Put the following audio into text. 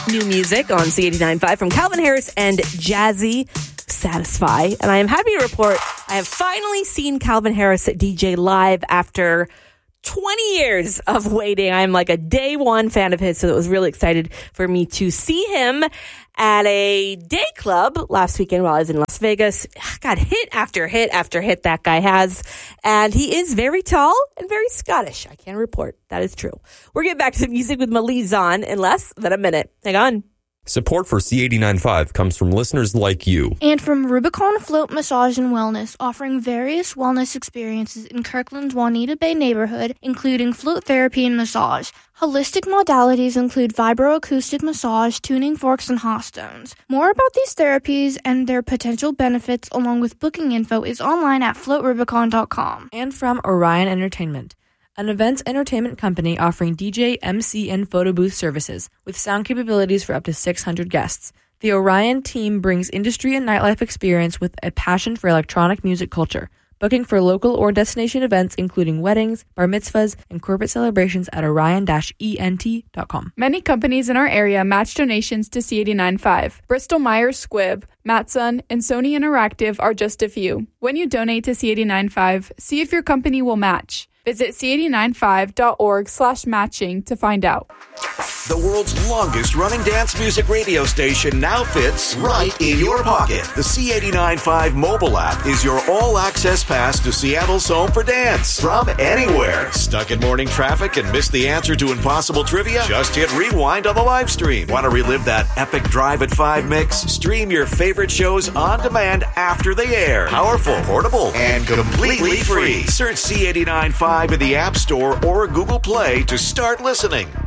New music on C89.5 from Calvin Harris and Jazzy Satisfy. And I am happy to report I have finally seen Calvin Harris at DJ live after 20 years of waiting. I'm like a day one fan of his, so it was really excited for me to see him at a day club last weekend while I was in Las Vegas. God, hit after hit after hit that guy has. And he is very tall and very Scottish. I can report. That is true. We're getting back to the music with Malise Zahn in less than a minute. Hang on. Support for C89.5 comes from listeners like you. And from Rubicon Float Massage and Wellness, offering various wellness experiences in Kirkland's Juanita Bay neighborhood, including float therapy and massage. Holistic modalities include vibroacoustic massage, tuning forks, and hot stones. More about these therapies and their potential benefits, along with booking info, is online at floatrubicon.com. And from Orion Entertainment, an events entertainment company offering DJ, MC, and photo booth services with sound capabilities for up to 600 guests. The Orion team brings industry and nightlife experience with a passion for electronic music culture. Booking for local or destination events including weddings, bar mitzvahs, and corporate celebrations at orion-ent.com. Many companies in our area match donations to C89.5. Bristol Myers Squibb, Matson, and Sony Interactive are just a few. When you donate to C89.5, see if your company will match. Visit c895.org/matching to find out. The world's longest running dance music radio station now fits right in your pocket. The C89.5 mobile app is your all-access pass to Seattle's home for dance. From anywhere. Stuck in morning traffic and missed the answer to impossible trivia? Just hit rewind on the live stream. Want to relive that epic Drive at 5 mix? Stream your favorite shows on demand after they air. Powerful, portable, and completely free. Search C89.5 in the App Store or Google Play to start listening.